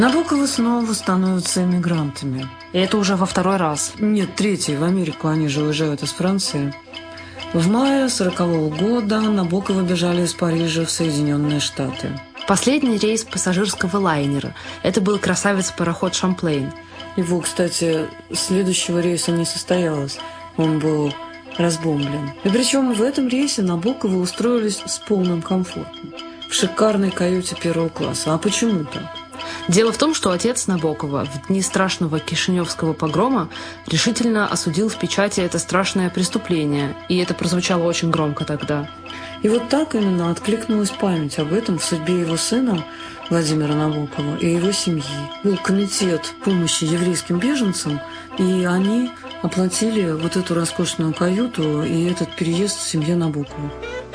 Набоковы снова становятся эмигрантами. И это уже во второй раз. Нет, третий. В Америку они же уезжают из Франции. В мае 1940 года Набоковы бежали из Парижа в Соединенные Штаты. Последний рейс пассажирского лайнера. Это был красавец-пароход «Шамплейн». Его, кстати, следующего рейса не состоялось. Он был разбомблен. И причем в этом рейсе Набоковы устроились с полным комфортом. В шикарной каюте первого класса. А почему так? Дело в том, что отец Набокова в дни страшного Кишиневского погрома решительно осудил в печати это страшное преступление, и это прозвучало очень громко тогда. И вот так именно откликнулась память об этом в судьбе его сына Владимира Набокова и его семьи. Был комитет помощи еврейским беженцам, и они оплатили вот эту роскошную каюту и этот переезд в семье Набоковых.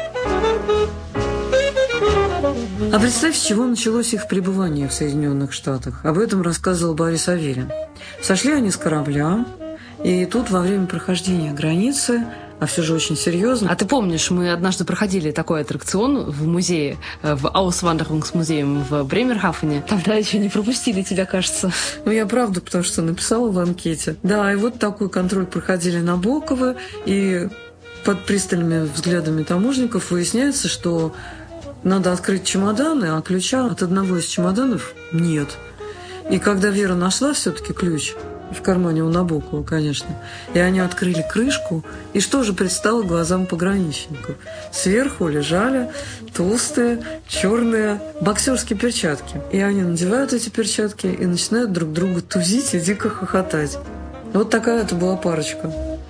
А представь, с чего началось их пребывание в Соединенных Штатах. Об этом рассказывал Борис Аверин. Сошли они с корабля, и тут во время прохождения границы, а все же очень серьезно. А ты помнишь, мы однажды проходили такой аттракцион в музее, в Auswanderungsmuseum в Бремерхафене. Тогда еще не пропустили тебя, кажется. Ну, я правда, потому что написала в анкете. Да, и вот такой контроль проходили Набоковы, и под пристальными взглядами таможенников выясняется, что надо открыть чемоданы, а ключа от одного из чемоданов нет. И когда Вера нашла все-таки ключ, в кармане у Набокова, конечно, и они открыли крышку, и что же предстало глазам пограничников? Сверху лежали толстые, черные боксерские перчатки. И они надевают эти перчатки и начинают друг друга тузить и дико хохотать. Вот такая это была парочка.